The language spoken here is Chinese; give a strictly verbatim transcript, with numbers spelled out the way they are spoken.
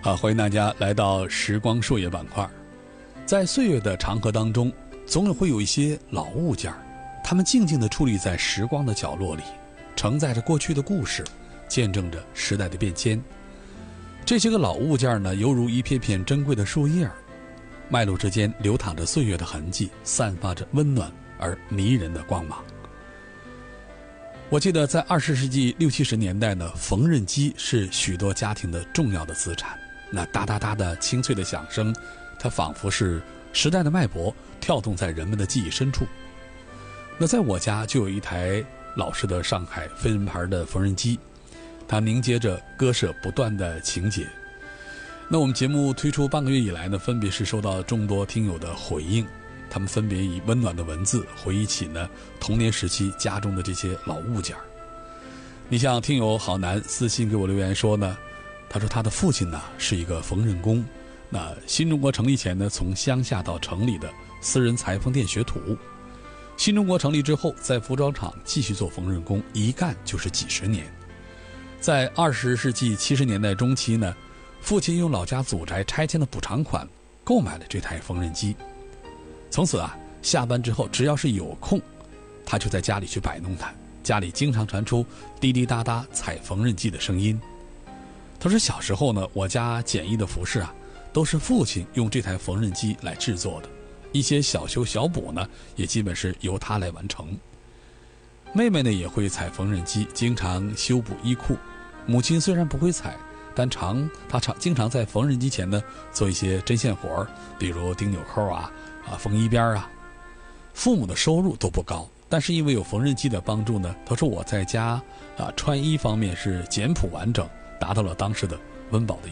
好，欢迎大家来到时光树叶板块。在岁月的长河当中，总会有一些老物件，它们静静地矗立在时光的角落里，承载着过去的故事，见证着时代的变迁。这些个老物件呢，犹如一片片珍贵的树叶，脉络之间流淌着岁月的痕迹，散发着温暖而迷人的光芒。我记得在二十世纪六七十年代呢，缝纫机是许多家庭的重要的资产。那哒哒哒的清脆的响声，它仿佛是时代的脉搏，跳动在人们的记忆深处。那在我家就有一台老式的上海飞人牌的缝纫机，它凝结着割舍不断的情节。那我们节目推出半个月以来呢，分别是收到众多听友的回应，他们分别以温暖的文字回忆起呢童年时期家中的这些老物件。你像听友好男私信给我留言说呢，他说他的父亲呢是一个缝纫工，那新中国成立前呢，从乡下到城里的私人裁缝店学徒。新中国成立之后，在服装厂继续做缝纫工，一干就是几十年。在二十世纪七十年代中期呢，父亲用老家祖宅拆迁的补偿款购买了这台缝纫机。从此啊，下班之后只要是有空，他就在家里去摆弄它。家里经常传出滴滴答答踩缝纫机的声音。他说小时候呢，我家简易的服饰啊，都是父亲用这台缝纫机来制作的，一些小修小补呢，也基本是由他来完成。妹妹呢也会踩缝纫机，经常修补衣裤。母亲虽然不会踩，但常她常经常在缝纫机前呢做一些针线活，比如钉纽扣啊、啊缝衣边啊。父母的收入都不高，但是因为有缝纫机的帮助呢，他说我在家啊穿衣方面是简朴完整，达到了当时的温饱的